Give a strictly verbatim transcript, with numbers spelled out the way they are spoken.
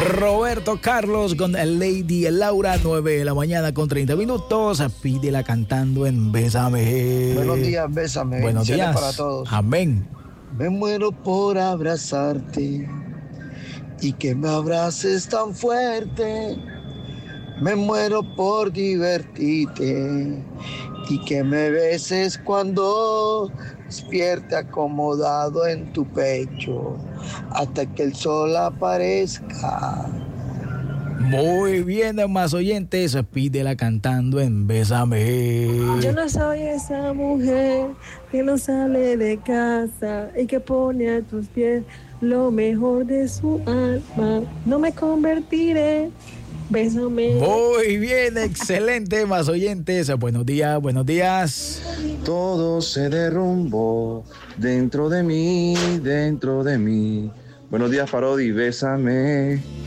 Roberto Carlos con Lady Laura, nueve de la mañana con treinta minutos. Pídela cantando en Bésame. Buenos días, Bésame. Buenos días. Para todos. Amén. Me muero por abrazarte y que me abraces tan fuerte. Me muero por divertirte y que me beses cuando despierte acomodado en tu pecho hasta que el sol aparezca. Muy bien, más oyentes, pídela cantando en Bésame. Yo no soy esa mujer que no sale de casa y que pone a tus pies lo mejor de su alma. No me convertiré. Bésame. Muy bien, excelente, más oyentes. Buenos días, buenos días. Todo se derrumbó dentro de mí, dentro de mí. Buenos días, Parodi, bésame.